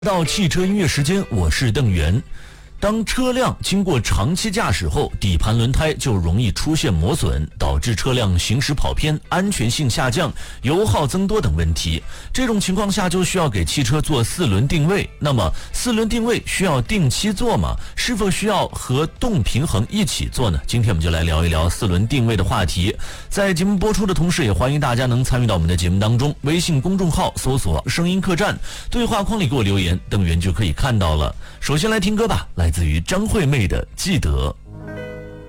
到汽车音乐时间，我是邓源。当车辆经过长期驾驶后，底盘轮胎就容易出现磨损，导致车辆行驶跑偏、安全性下降、油耗增多等问题。这种情况下就需要给汽车做四轮定位。那么四轮定位需要定期做吗？是否需要和动平衡一起做呢？今天我们就来聊一聊四轮定位的话题。在节目播出的同时，也欢迎大家能参与到我们的节目当中。微信公众号搜索声音客栈，对话框里给我留言，邓源就可以看到了。首先来听歌吧，来自于张惠妹的《记得》。